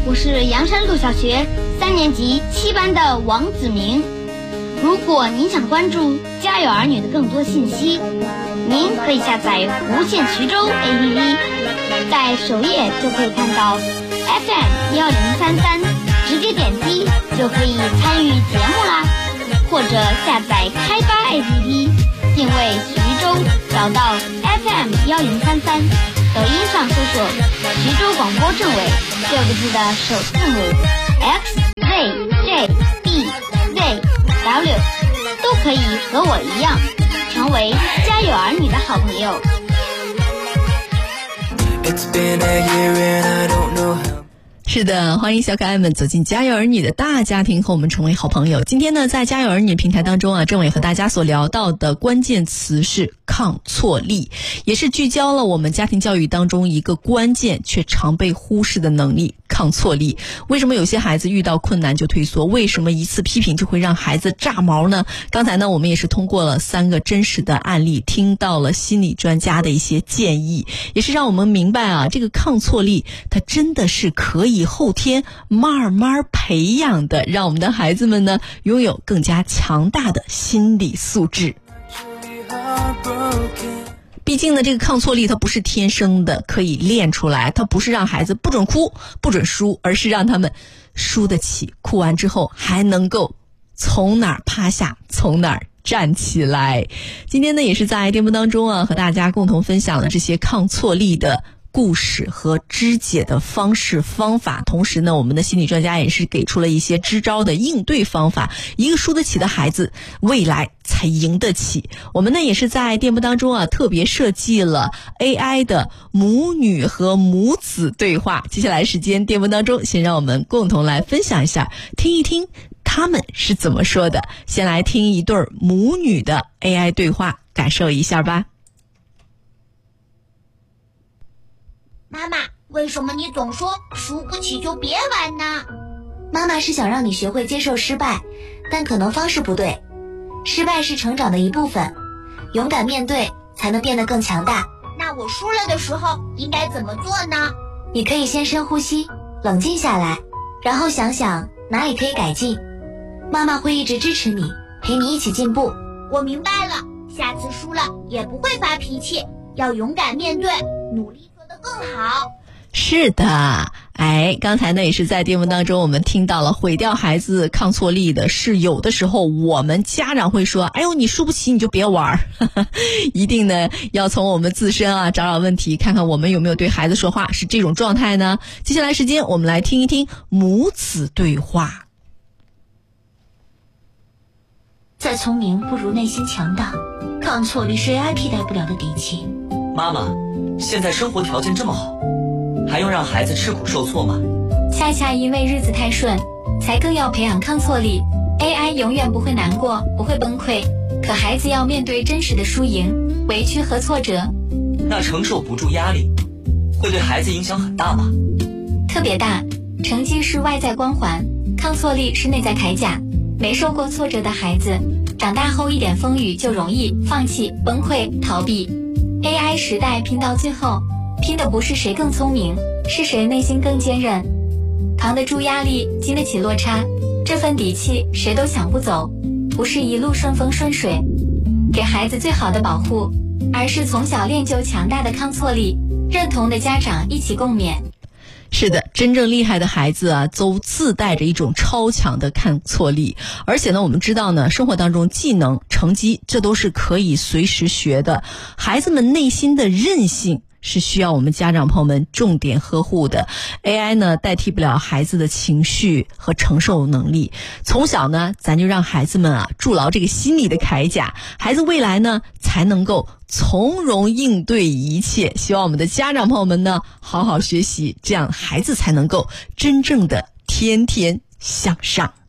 我是阳山路小学3年级7班的王子明。如果您想关注家有儿女的更多信息，您可以下载无线徐州 APP， 在首页就可以看到 FM1033， 直接点击就可以参与节目啦。或者下载开吧 APP， 定位徐州，找到 FM1033， 抖音上搜索徐州广播政委6个字的首字母 XZJBZW， 都可以和我一样成为家有儿女的好朋友。 是的，欢迎小可爱们走进家有儿女的大家庭，和我们成为好朋友。今天呢，在家有儿女平台当中啊，政委和大家所聊到的关键词是抗挫力，也是聚焦了我们家庭教育当中一个关键却常被忽视的能力——抗挫力。为什么有些孩子遇到困难就退缩？为什么一次批评就会让孩子炸毛呢？刚才呢，我们也是通过了3个真实的案例，听到了心理专家的一些建议，也是让我们明白啊，这个抗挫力它真的是可以后天慢慢培养的，让我们的孩子们呢拥有更加强大的心理素质。毕竟呢，这个抗挫力它不是天生的，可以练出来。它不是让孩子不准哭不准输，而是让他们输得起，哭完之后还能够从哪儿趴下从哪儿站起来。今天呢，也是在节目当中啊，和大家共同分享了这些抗挫力的故事和肢解的方式方法，同时呢，我们的心理专家也是给出了一些支招的应对方法。一个输得起的孩子，未来才赢得起。我们呢也是在节目当中啊，特别设计了 AI 的母女和母子对话。接下来时间，节目当中先让我们共同来分享一下，听一听他们是怎么说的。先来听一对母女的 AI 对话，感受一下吧。 妈妈，为什么你总说输不起就别玩呢？ 妈妈是想让你学会接受失败，但可能方式不对。失败是成长的一部分，勇敢面对才能变得更强大。 那我输了的时候应该怎么做呢？ 你可以先深呼吸，冷静下来，然后想想哪里可以改进。妈妈会一直支持你，陪你一起进步。 我明白了，下次输了也不会发脾气，要勇敢面对，努力更好。 是的，刚才呢也是在节目当中我们听到了毁掉孩子抗挫力的是，有的时候我们家长会说，哎呦你输不起你就别玩一定呢要从我们自身啊找找问题，看看我们有没有对孩子说话是这种状态呢。接下来时间我们来听一听母子对话。 再聪明不如内心强大，抗挫力是 AI 替代不了的底气。 妈妈，现在生活条件这么好，还用让孩子吃苦受挫吗？ 恰恰因为日子太顺，才更要培养抗挫力。 AI 永远不会难过，不会崩溃，可孩子要面对真实的输赢、委屈和挫折。 那承受不住压力，会对孩子影响很大吗？ 特别大。成绩是外在光环，抗挫力是内在铠甲。没受过挫折的孩子，长大后一点风雨就容易放弃、崩溃、逃避。AI 时代拼到最后，拼的不是谁更聪明，是谁内心更坚韧，扛得住压力，经得起落差，这份底气谁都抢不走。不是一路顺风顺水，给孩子最好的保护，而是从小练就强大的抗挫力。认同的家长一起共勉。 是的，真正厉害的孩子啊，都自带着一种超强的抗挫力。而且呢，我们知道呢，生活当中技能、成绩，这都是可以随时学的。孩子们内心的韧性是需要我们家长朋友们重点呵护的。AI 呢，代替不了孩子的情绪和承受能力。从小呢，咱就让孩子们啊筑牢这个心理的铠甲，孩子未来呢才能够从容应对一切。希望我们的家长朋友们呢好好学习，这样孩子才能够真正的天天向上。